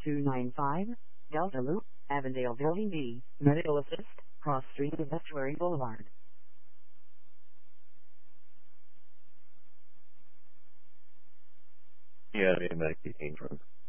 295, Delta Loop, Avondale Building B, Medical Assist, Cross Street of Estuary Boulevard. Yeah, I mean, that came from.